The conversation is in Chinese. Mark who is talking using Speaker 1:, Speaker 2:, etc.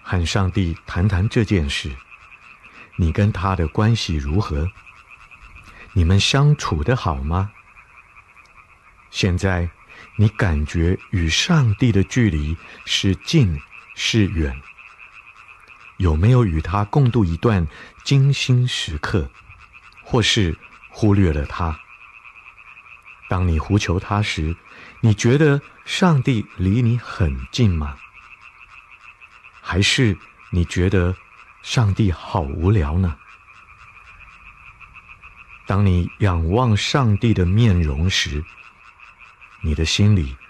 Speaker 1: 和上帝谈谈这件事，你跟他的关系如何？你们相处得好吗？现在你感觉与上帝的距离是近是远？有没有与他共度一段精心时刻，或是忽略了他？当你呼求他时，你觉得上帝离你很近吗？还是你觉得上帝好无聊呢？当你仰望上帝的面容时，你的心里